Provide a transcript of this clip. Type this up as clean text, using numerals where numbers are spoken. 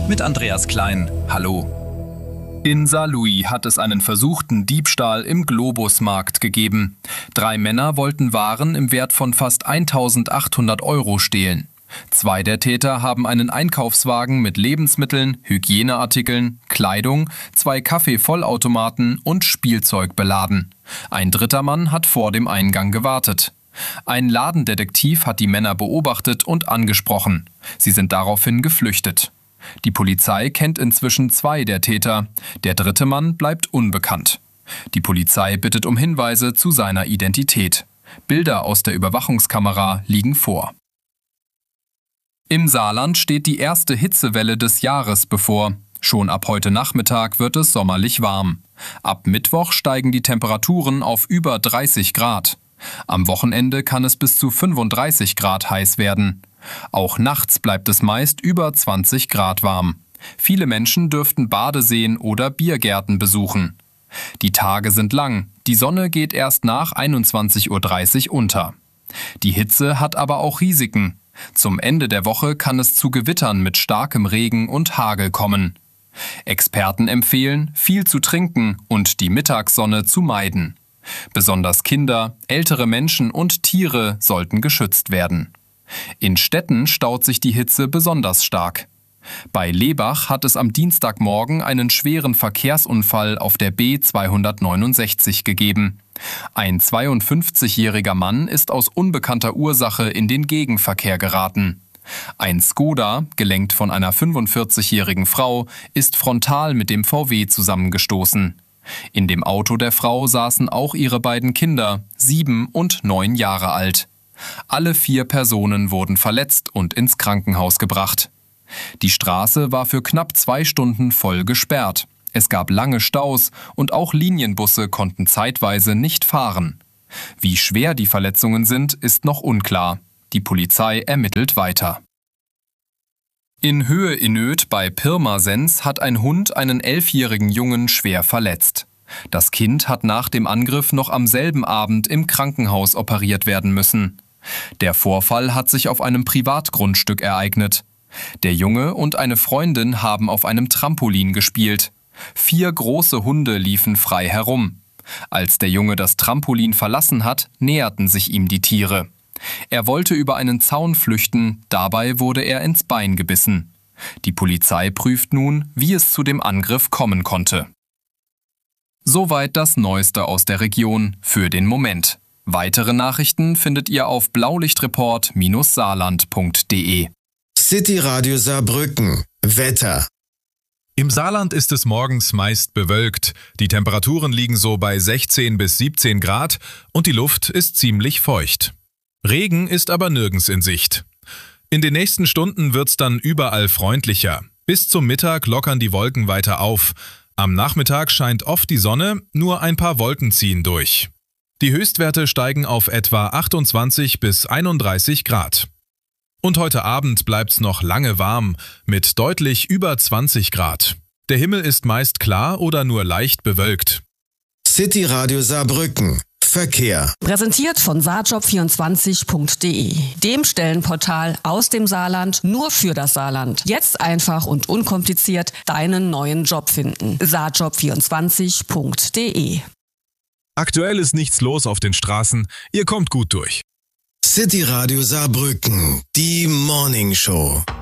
mit Andreas Klein. Hallo. In Saarlouis hat es einen versuchten Diebstahl im Globusmarkt gegeben. 3 Männer wollten Waren im Wert von fast 1.800 € stehlen. 2 der Täter haben einen Einkaufswagen mit Lebensmitteln, Hygieneartikeln, Kleidung, 2 Kaffeevollautomaten und Spielzeug beladen. Ein dritter Mann hat vor dem Eingang gewartet. Ein Ladendetektiv hat die Männer beobachtet und angesprochen. Sie sind daraufhin geflüchtet. Die Polizei kennt inzwischen 2 der Täter. Der dritte Mann bleibt unbekannt. Die Polizei bittet um Hinweise zu seiner Identität. Bilder aus der Überwachungskamera liegen vor. Im Saarland steht die erste Hitzewelle des Jahres bevor. Schon ab heute Nachmittag wird es sommerlich warm. Ab Mittwoch steigen die Temperaturen auf über 30 Grad. Am Wochenende kann es bis zu 35 Grad heiß werden. Auch nachts bleibt es meist über 20 Grad warm. Viele Menschen dürften Badeseen oder Biergärten besuchen. Die Tage sind lang, die Sonne geht erst nach 21:30 Uhr unter. Die Hitze hat aber auch Risiken. Zum Ende der Woche kann es zu Gewittern mit starkem Regen und Hagel kommen. Experten empfehlen, viel zu trinken und die Mittagssonne zu meiden. Besonders Kinder, ältere Menschen und Tiere sollten geschützt werden. In Städten staut sich die Hitze besonders stark. Bei Lebach hat es am Dienstagmorgen einen schweren Verkehrsunfall auf der B269 gegeben. Ein 52-jähriger Mann ist aus unbekannter Ursache in den Gegenverkehr geraten. Ein Skoda, gelenkt von einer 45-jährigen Frau, ist frontal mit dem VW zusammengestoßen. In dem Auto der Frau saßen auch ihre beiden Kinder, 7 und 9 Jahre alt. Alle 4 Personen wurden verletzt und ins Krankenhaus gebracht. Die Straße war für knapp 2 Stunden voll gesperrt. Es gab lange Staus und auch Linienbusse konnten zeitweise nicht fahren. Wie schwer die Verletzungen sind, ist noch unklar. Die Polizei ermittelt weiter. In Höhe-Innöth bei Pirmasens hat ein Hund einen 11-jährigen Jungen schwer verletzt. Das Kind hat nach dem Angriff noch am selben Abend im Krankenhaus operiert werden müssen. Der Vorfall hat sich auf einem Privatgrundstück ereignet. Der Junge und eine Freundin haben auf einem Trampolin gespielt. 4 große Hunde liefen frei herum. Als der Junge das Trampolin verlassen hat, näherten sich ihm die Tiere. Er wollte über einen Zaun flüchten, dabei wurde er ins Bein gebissen. Die Polizei prüft nun, wie es zu dem Angriff kommen konnte. Soweit das Neueste aus der Region für den Moment. Weitere Nachrichten findet ihr auf blaulichtreport-saarland.de. City Radio Saarbrücken. Wetter. Im Saarland ist es morgens meist bewölkt. Die Temperaturen liegen so bei 16 bis 17 Grad und die Luft ist ziemlich feucht. Regen ist aber nirgends in Sicht. In den nächsten Stunden wird's dann überall freundlicher. Bis zum Mittag lockern die Wolken weiter auf. Am Nachmittag scheint oft die Sonne, nur ein paar Wolken ziehen durch. Die Höchstwerte steigen auf etwa 28 bis 31 Grad. Und heute Abend bleibt's noch lange warm, mit deutlich über 20 Grad. Der Himmel ist meist klar oder nur leicht bewölkt. City Radio Saarbrücken. Verkehr. Präsentiert von saarjob24.de, dem Stellenportal aus dem Saarland nur für das Saarland. Jetzt einfach und unkompliziert deinen neuen Job finden. saarjob24.de. Aktuell ist nichts los auf den Straßen, ihr kommt gut durch. City Radio Saarbrücken. Die Morning Show.